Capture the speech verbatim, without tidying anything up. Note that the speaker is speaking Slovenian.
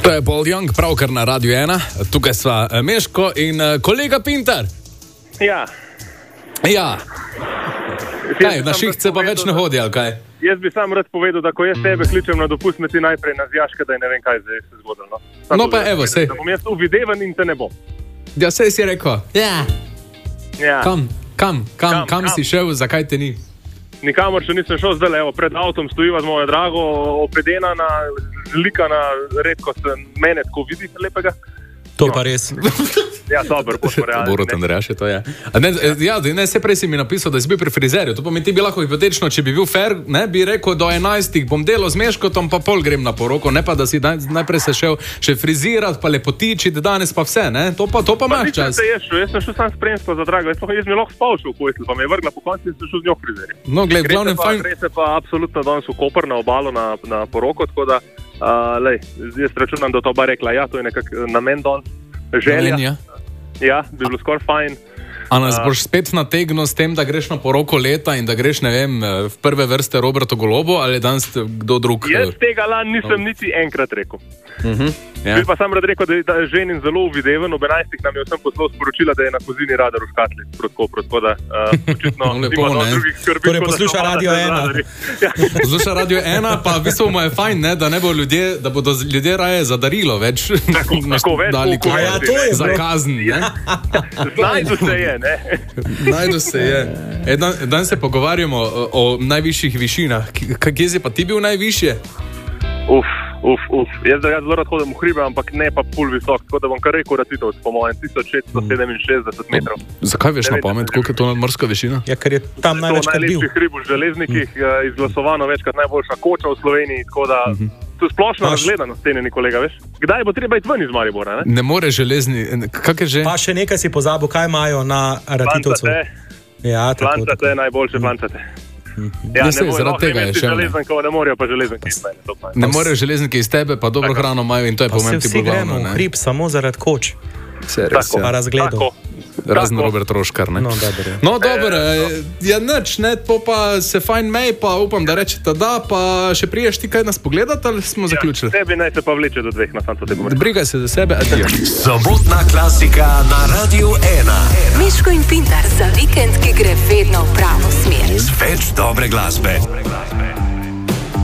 To je Paul Young, pravkar na Radiu ena, tukaj sva Meško in kolega Pintar. Ja. Ja. Kaj, na šihce pa več ne hodi, ali kaj? Jaz bi sam rad povedal, da ko jaz tebe kličem na dopust, me ti najprej nazijaš, da ne vem, kaj zdaj se zgodilo. No, no pa evo, sej. Da bom jaz uvidevan in te ne bom. Ja, sej si rekel. Ja. Ja. Kam, kam, kam, kam, kam si šel, zakaj te ni? Nikamor še nisem šel, zdaj, evo, pred avtom stojiva z mojo drago, opedena na, zlikana, redko se mene tako vidi lepega. To pa res. Ja, dobro, bomo realni. Borut Andrejaš je to, ja. Ne, ja, ne, se prej si mi napisal, da si bil pri frizerju. To pa mi ti bi lahko hipotetično, če bi bil fair, ne, bi rekel, do enajstih bom delal z Meškotom, pa pol grem na poroko, ne pa da si najprej se šel še frizirati, pa lepotičiti, danes pa vse, ne. To pa, to pa, pa imaš čas. Pa nič, jaz sem šel sam spremstvo za drago, jaz, jaz mi lahko spal šel v Kojsl, pa me je vrgla po konci in sem šel z njo k frizerju. No, gled, glavnem fajn. Gre se pa absolutno danes v Koper na obalo na, na poroko, tako da, uh, lej, jaz računam, da to ba rekla, ja, to je nekak namen danes. Želja. Ja. Ja, bi bilo skoraj fajn. A nas uh, boš spet nategnil s tem, da greš na poroko leta in da greš, ne vem, v prve vrste Roberto Golobo ali danes kdo drug? Jaz tega lan nisem no. niti enkrat rekel. Uh-huh. Ja. Bi pa sam rad rekel, da, da je ženin zelo uvideven. Ob enajstih nam je vsem poslal sporočila, da je na kozini radar v Škatli proti Kopru, tako da uh, očitno no, lepo, nima drugih skrbi. Torej posluša Radio ena. Ja. Posluša Radio ena, pa v bistvu mu je fajn, ne, da ne bo ljudje, da bodo ljudje raje za darilo več. Tako, tako več. Dali, ko, ja, to je za kazen, ne? Najdu se je, ne? Najdu se je. E, dan, dan se pogovarjamo o, o najvišjih višinah. Kje si pa ti bil najvišje? Uf, uf, uf. Jaz da jaz zelo rad hodim v hribe, ampak ne pa pul visok, tako da bom kar rekel Ratitov, po mojem, tisoč šeststo sedeminšestdeset metrov. Zakaj veš na pamet, koliko je to nadmorska višina? Ja, ker je tam največkrat bil. To najlepših hrib v Železnikih, mm. izglasovano večkrat najboljša koča v Sloveniji, tako da mm-hmm. to je splošna razgledanost cenjeni kolega, veš? Kdaj bo treba iti ven iz Maribora, ne? Ne more železni, kak je že? Pa še nekaj si pozabil, kaj imajo na Ratitovcu. Plancate, ja, plancate, najboljše plancate. Ja, ne, ne zaradi tega je šel. Ne morejo pa železniki iz mene. Ne morejo železniki iz tebe, pa dobro tako. Hrano imajo in to je pomeni ti bolj glavno. Vsi gremo v hrib samo zaradi koč. Tako, pa razgledov. Razen Robert Roškar, ne? No, dobro. No, dobro, ja nič, ne, pa se fajn mej, pa upam, da rečete da, pa še priješ ti kaj nas pogledati, ali smo ja, zaključili? Tebi naj se pa vleče do dveh, na fanto te govorim. Brigaj se za sebe, adijo. Sobotna klasika na Radiu ena. Meško in Pintar za vikend, ki gre vedno v pravo smer. Več dobre glasbe.